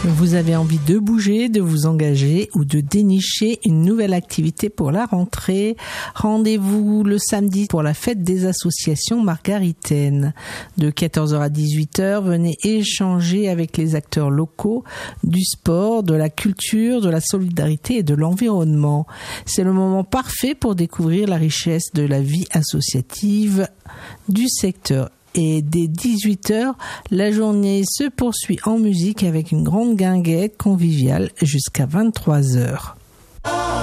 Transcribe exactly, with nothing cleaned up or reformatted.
Vous avez envie de bouger, de vous engager ou de dénicher une nouvelle activité pour la rentrée? Rendez-vous le samedi pour la fête des associations margaritaines. De quatorze heures à dix-huit heures, venez échanger avec les acteurs locaux du sport, de la culture, de la solidarité et de l'environnement. C'est le moment parfait pour découvrir la richesse de la vie associative du secteur. Et dès dix-huit heures, la journée se poursuit en musique avec une grande guinguette conviviale jusqu'à vingt-trois heures.